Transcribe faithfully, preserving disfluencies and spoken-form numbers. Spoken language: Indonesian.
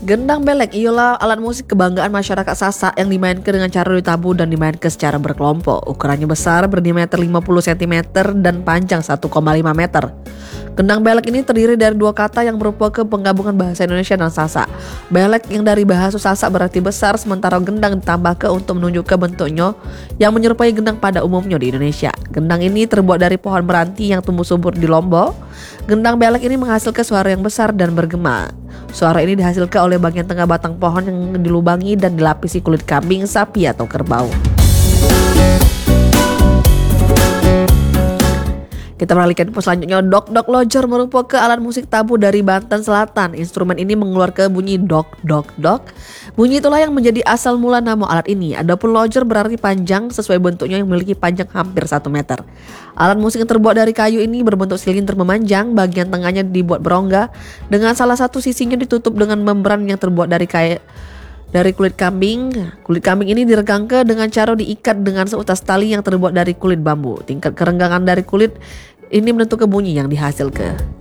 Gendang belek ialah alat musik kebanggaan masyarakat Sasak yang dimainkan dengan cara ditabuh dan dimainkan secara berkelompok. Ukurannya besar, berdiameter lima puluh sentimeter dan panjang satu koma lima meter. Gendang belek ini terdiri dari dua kata yang merupakan penggabungan bahasa Indonesia dan Sasak. Belek yang dari bahasa Sasak berarti besar, sementara gendang ditambahkan untuk menunjukkan bentuknya yang menyerupai gendang pada umumnya di Indonesia. Gendang ini terbuat dari pohon meranti yang tumbuh subur di Lombok. Gendang belek ini menghasilkan suara yang besar dan bergema. Suara ini dihasilkan oleh bagian tengah batang pohon yang dilubangi dan dilapisi kulit kambing, sapi atau kerbau. Kita beralih ke info selanjutnya. Dok-dok lojer merupakan alat musik tabuh dari Banten Selatan. Instrumen ini mengeluarkan bunyi dok-dok-dok. Bunyi itulah yang menjadi asal mula nama alat ini. Adapun lojer berarti panjang sesuai bentuknya yang memiliki panjang hampir satu meter. Alat musik yang terbuat dari kayu ini berbentuk silinder memanjang. Bagian tengahnya dibuat berongga dengan salah satu sisinya ditutup dengan membran yang terbuat dari kayu dari kulit kambing. Kulit kambing ini diregangkan dengan cara diikat dengan seutas tali yang terbuat dari kulit bambu. Tingkat kerenggangan dari kulit ini menentukan bunyi yang dihasilkan.